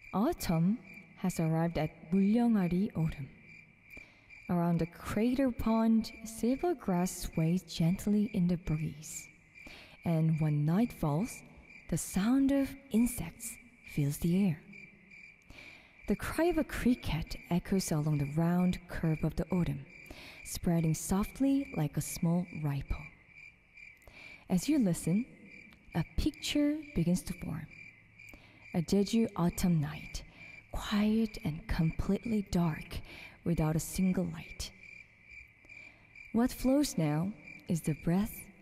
Autumn has arrived at Mulyongari Autumn. Around the crater pond, silver grass sways gently in the breeze. And when night falls, the sound of insects fills the air. The cry of a cricket echoes along the round curve of the autumn, spreading softly like a small ripple. As you listen, a picture begins to form. A Jeju autumn night, quiet and completely dark without a single light. What flows now is the breath